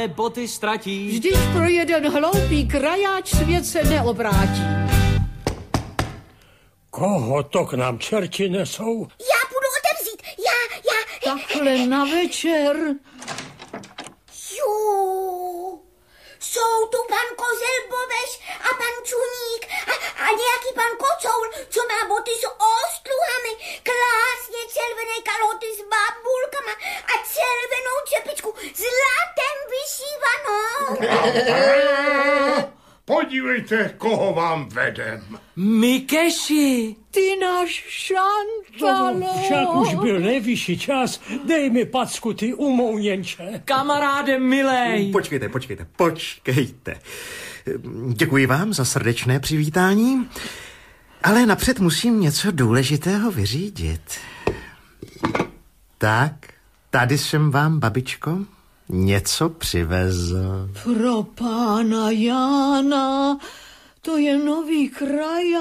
boty ztratí. Vždyť pro jeden hloupý krajáč svět se neobrátí. Koho to k nám čerti nesou? Já půjdu otevřít. Já. Takhle na večer. Jo. Jsou tu pan Kozel Bobeš a pan Čuník a nějaký pan Kocoul, co má boty s ostluhami, krásně červené kalhoty s babulkama a červenou čepičku zlatem vyšívanou. Podívejte, koho vám vedem. Mikeši. Ty náš Šantalo. Však už byl nejvyšší čas. Dej mi packu, ty umouněnče. Kamaráde milej. Počkejte. Děkuji vám za srdečné přivítání, ale napřed musím něco důležitého vyřídit. Tak, tady jsem vám, babičko, něco přivezl. Pro pána Jána, to je nový krajáč.